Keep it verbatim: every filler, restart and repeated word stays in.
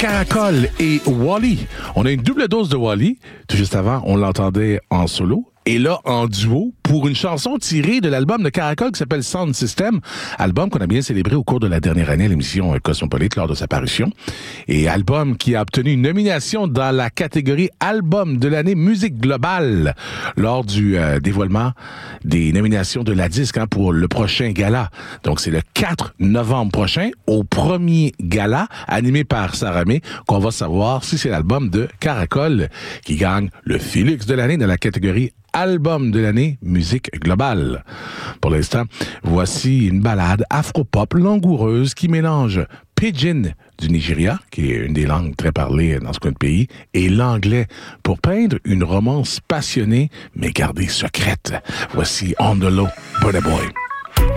Caracol et Wally. On a une double dose de Wally. Tout juste avant, on l'entendait en solo. Et là, en duo, pour une chanson tirée de l'album de Caracol qui s'appelle Sound System, album qu'on a bien célébré au cours de la dernière année à l'émission Cosmopolite lors de sa parution. Et album qui a obtenu une nomination dans la catégorie Album de l'année musique globale lors du euh, dévoilement des nominations de la disque hein, pour le prochain gala. Donc, c'est le quatre novembre prochain, au premier gala, animé par Sarah May, qu'on va savoir si c'est l'album de Caracol qui gagne le Félix de l'année dans la catégorie Album de l'année, musique globale. Pour l'instant, voici une ballade afro-pop langoureuse qui mélange Pidgin du Nigeria, qui est une des langues très parlées dans ce coin de pays, et l'anglais pour peindre une romance passionnée mais gardée secrète. Voici On the Low, Burna Boy.